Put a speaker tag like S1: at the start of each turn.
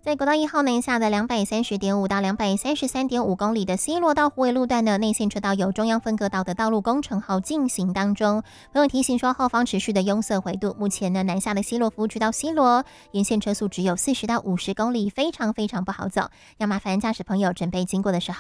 S1: 在国道1号南下的230.5到233.5公里的西螺到虎尾路段呢，内线车道有中央分隔岛的道路工程好进行当中。朋友提醒说，后方持续的拥塞回堵，目前呢南下的西螺服务区到西螺，沿线车速只有40到50公里，非常不好走，要麻烦驾驶朋友准备经过的时候